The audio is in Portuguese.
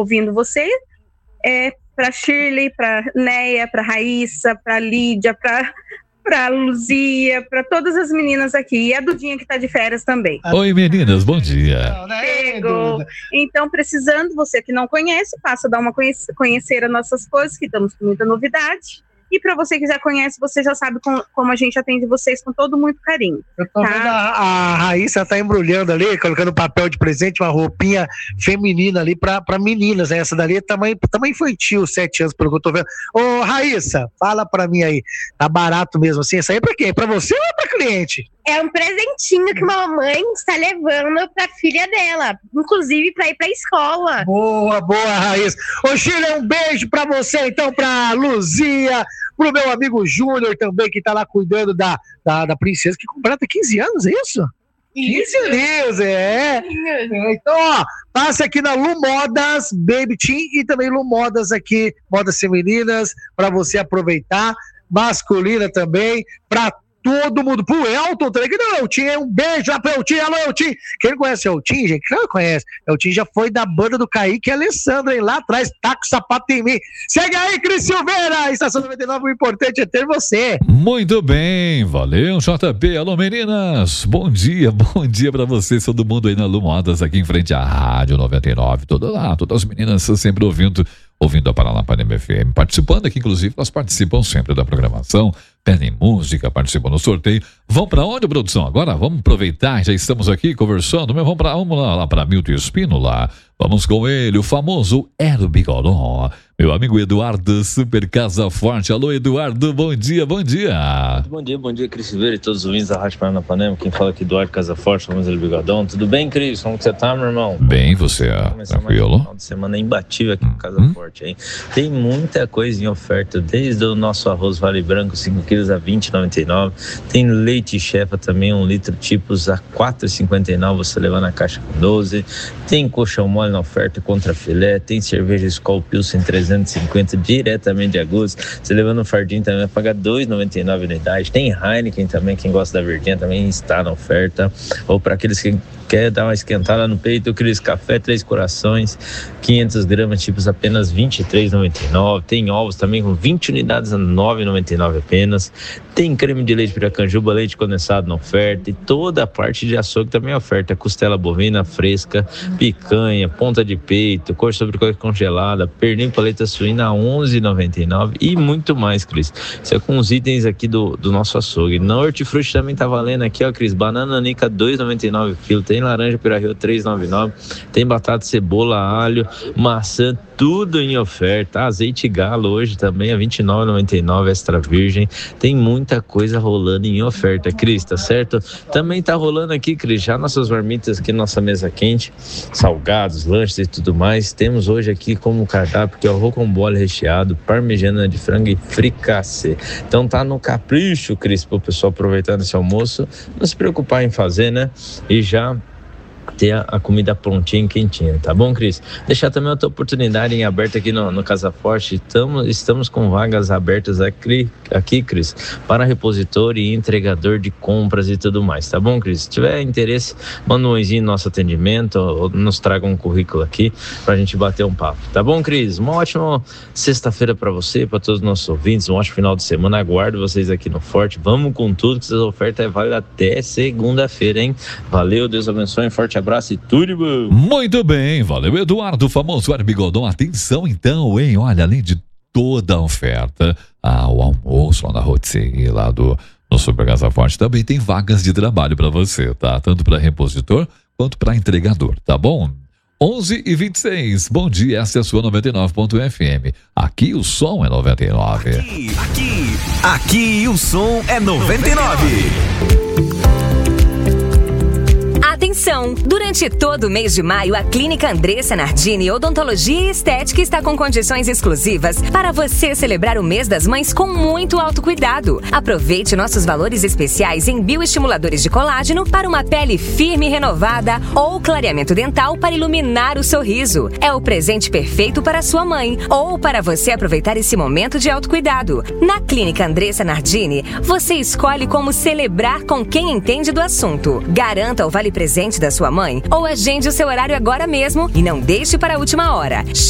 ouvindo você, para Shirley, para Neia, para Raíssa, para Lídia, para Luzia, para todas as meninas aqui. E a Dudinha que está de férias também. Oi, meninas, bom dia. Chegou. Então, precisando, você que não conhece, passa a dar uma conhecer as nossas coisas, que estamos com muita novidade. E para você que já conhece, você já sabe como a gente atende vocês com todo muito carinho. Eu tô vendo a Raíssa tá embrulhando ali, colocando papel de presente, uma roupinha feminina ali pra meninas, né? Essa dali é tamanho infantil, 7 anos, pelo que eu tô vendo. Ô, Raíssa, fala pra mim aí, tá barato mesmo assim? Isso aí é pra quem? Pra você ou é pra cliente? É um presentinho que uma mãe está levando pra filha dela, inclusive pra ir pra escola. Boa, Raíssa. Ô, Shirley, um beijo pra você, então, pra Luzia, pro meu amigo Júnior também, que tá lá cuidando da princesa, que completa 15 anos, é isso? 15 anos, Então, ó, passe aqui na Lu Modas Baby Team e também Lu Modas aqui, modas femininas, pra você aproveitar, masculina também, pra todo mundo, pro Elton também, que não, Elton, um beijo lá pro Elton, alô Elton, quem não conhece o Elton, gente, claro que conhece, Elton já foi da banda do Kaique e Alessandra, hein, lá atrás, tá com o sapato em mim, segue aí, Cris Silveira, Estação 99, o importante é ter você. Muito bem, valeu, JP, alô meninas, bom dia pra vocês, todo mundo aí na Lu Modas, aqui em frente à Rádio 99, todas as meninas sempre ouvindo a Paranapanema FM, participando aqui, inclusive, elas participam sempre da programação, pedem música, participam no sorteio. Vão pra onde, produção? Agora vamos aproveitar, já estamos aqui conversando, mas vamos lá para Milton Espínola. Vamos com ele, o famoso Hélio Bigodon, meu amigo Eduardo Super Casa Forte. Alô, Eduardo, bom dia. Bom dia, Cris Silveira e todos os ouvintes da Rádio Paranapanema. Quem fala aqui, Eduardo Casa Forte, famoso Hélio Bigodon. Tudo bem, Cris? Como que você tá, meu irmão? Bem, você, tranquilo? Final de semana imbatível aqui no Casa Forte, hein? Tem muita coisa em oferta, desde o nosso arroz Vale Branco, 5 quilos a R$20,99. Tem leite chefa também, 1 litro tipos a R$4,59, você leva na caixa com 12. Tem colchão mole na oferta contra filé, tem cerveja Skol Pilsen 350 diretamente de Agudos, você levando um fardinho também vai pagar R$2,99 unidade. Tem Heineken também, quem gosta da verdinha também está na oferta, ou para aqueles que quer dar uma esquentada no peito, Cris, café Três Corações, 500 gramas, tipos apenas R$23,99. Tem ovos também com 20 unidades a R$9,99 apenas. Tem creme de leite Piracanjuba, leite condensado na oferta, e toda a parte de açougue também é oferta. Costela bovina fresca, picanha, ponta de peito, coxa sobre coxa congelada, pernil paleta suína a R$11,99 e muito mais, Cris. Isso é com os itens aqui do nosso açougue. Na hortifruti também tá valendo aqui, ó, Cris, banana nanica R$2,99 kg, tem laranja Pirario R$3,99, tem batata, cebola, alho, maçã, tudo em oferta. Azeite galo hoje também a R$29,99 extra virgem. Tem muita coisa rolando em oferta, Cris, tá certo? Também tá rolando aqui, Cris, já nossas marmitas aqui, nossa mesa quente, salgados, lanches e tudo mais. Temos hoje aqui como cardápio que é o rocambole recheado, parmegiana de frango e fricassê. Então tá no capricho, Cris, pro pessoal aproveitando esse almoço, não se preocupar em fazer, né? E já ter a comida prontinha e quentinha, tá bom, Cris? Deixar também outra oportunidade em aberto aqui no Casa Forte. Estamos com vagas abertas aqui, Cris, para repositor e entregador de compras e tudo mais, tá bom, Cris? Se tiver interesse, manda um oizinho no nosso atendimento ou nos traga um currículo aqui pra gente bater um papo, tá bom, Cris? Uma ótima sexta-feira pra você, pra todos os nossos ouvintes, um ótimo final de semana. Aguardo vocês aqui no Forte. Vamos com tudo, que essas ofertas é válida até segunda-feira, hein? Valeu, Deus abençoe, um forte abraço e tudo bom. Muito bem, valeu, Eduardo, famoso Hélio Bigodon. Atenção então, hein? Olha, além de toda a oferta, o almoço lá na rotisserie, lá no Super Casa Forte, também tem vagas de trabalho para você, tá? Tanto para repositor quanto para entregador, tá bom? 11h26, bom dia, essa é a sua 99.fm. Aqui o som é 99. Aqui o som é 99. Atenção! Durante todo o mês de maio, a Clínica Andressa Nardini Odontologia e Estética está com condições exclusivas para você celebrar o mês das mães com muito autocuidado. Aproveite nossos valores especiais em bioestimuladores de colágeno para uma pele firme e renovada ou clareamento dental para iluminar o sorriso. É o presente perfeito para sua mãe ou para você aproveitar esse momento de autocuidado. Na Clínica Andressa Nardini, você escolhe como celebrar com quem entende do assunto. Garanta o vale presente da sua mãe ou agende o seu horário agora mesmo e não deixe para a última hora.